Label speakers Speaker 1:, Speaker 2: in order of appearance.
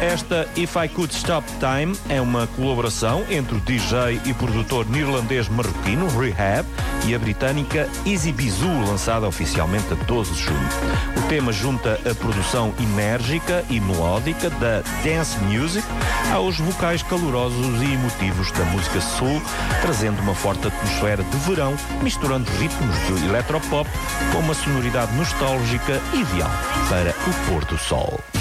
Speaker 1: Esta If I Could Stop Time é uma colaboração entre o DJ e produtor neerlandês marroquino Rehab e a britânica Easy Bizou, lançada oficialmente a 12 de junho. O tema junta a produção enérgica e melódica da dance music aos vocais calorosos e emotivos da música soul, trazendo uma forte atmosfera de verão, misturando ritmos de eletropop com uma sonoridade nostálgica ideal para o pôr do sol.